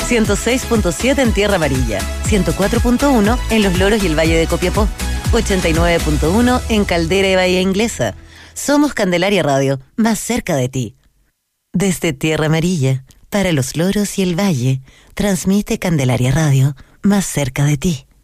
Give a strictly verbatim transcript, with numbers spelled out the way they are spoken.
ciento seis punto siete en Tierra Amarilla, ciento cuatro punto uno en Los Loros y el Valle de Copiapó, ochenta y nueve punto uno en Caldera y Bahía Inglesa. Somos Candelaria Radio, más cerca de ti. Desde Tierra Amarilla, para Los Loros y el Valle, transmite Candelaria Radio, más cerca de ti.